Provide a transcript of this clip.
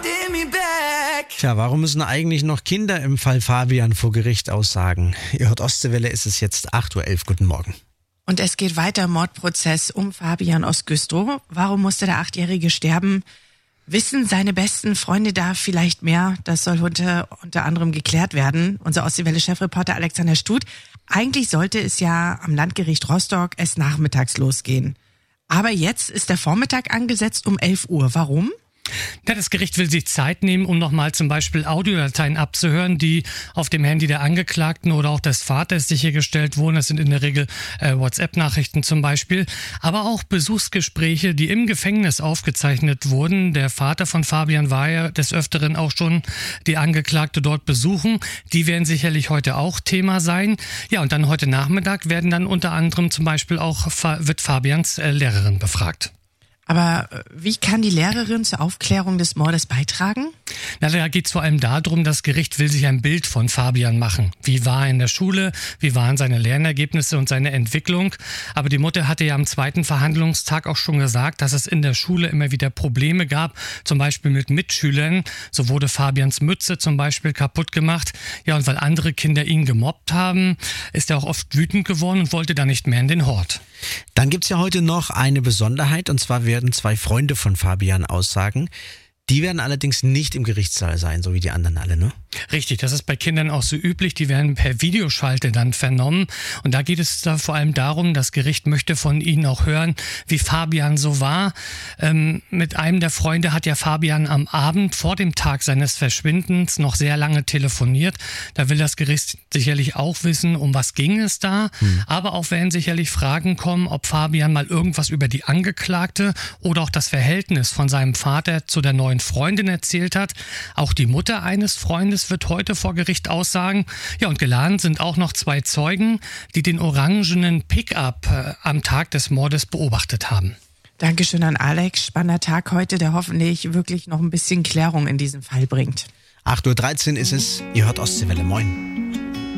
Tja, warum müssen eigentlich noch Kinder im Fall Fabian vor Gericht aussagen? Ihr hört Ostseewelle, ist es jetzt 8.11 Uhr. Guten Morgen. Und es geht weiter, Mordprozess um Fabian aus Güstrow. Warum musste der 8-Jährige sterben? Wissen seine besten Freunde da vielleicht mehr? Das soll heute unter anderem geklärt werden. Unser Ostseewelle-Chefreporter Alexander Stut. Eigentlich sollte es ja am Landgericht Rostock erst nachmittags losgehen. Aber jetzt ist der Vormittag angesetzt um 11 Uhr. Warum? Ja, das Gericht will sich Zeit nehmen, um nochmal zum Beispiel Audiodateien abzuhören, die auf dem Handy der Angeklagten oder auch des Vaters sichergestellt wurden. Das sind in der Regel WhatsApp-Nachrichten zum Beispiel. Aber auch Besuchsgespräche, die im Gefängnis aufgezeichnet wurden. Der Vater von Fabian war ja des Öfteren auch schon die Angeklagte dort besuchen. Die werden sicherlich heute auch Thema sein. Ja, und dann heute Nachmittag werden dann unter anderem zum Beispiel auch wird Fabians Lehrerin befragt. Aber wie kann die Lehrerin zur Aufklärung des Mordes beitragen? Na, da geht es vor allem darum, das Gericht will sich ein Bild von Fabian machen. Wie war er in der Schule? Wie waren seine Lernergebnisse und seine Entwicklung? Aber die Mutter hatte ja am zweiten Verhandlungstag auch schon gesagt, dass es in der Schule immer wieder Probleme gab, zum Beispiel mit Mitschülern. So wurde Fabians Mütze zum Beispiel kaputt gemacht. Ja, und weil andere Kinder ihn gemobbt haben, ist er auch oft wütend geworden und wollte dann nicht mehr in den Hort. Dann gibt's ja heute noch eine Besonderheit, und zwar werden 2 Freunde von Fabian aussagen. Die werden allerdings nicht im Gerichtssaal sein, so wie die anderen alle, ne? Richtig, das ist bei Kindern auch so üblich. Die werden per Videoschalte dann vernommen. Und da geht es da vor allem darum, das Gericht möchte von ihnen auch hören, wie Fabian so war. Mit einem der Freunde hat ja Fabian am Abend vor dem Tag seines Verschwindens noch sehr lange telefoniert. Da will das Gericht sicherlich auch wissen, um was ging es da. Aber auch werden sicherlich Fragen kommen, ob Fabian mal irgendwas über die Angeklagte oder auch das Verhältnis von seinem Vater zu der neuen Freundin erzählt hat. Auch die Mutter eines Freundes wird heute vor Gericht aussagen. Ja, und geladen sind auch noch 2 Zeugen, die den orangenen Pickup am Tag des Mordes beobachtet haben. Dankeschön an Alex. Spannender Tag heute, der hoffentlich wirklich noch ein bisschen Klärung in diesem Fall bringt. 8.13 Uhr ist es. Ihr hört Ostseewelle. Moin.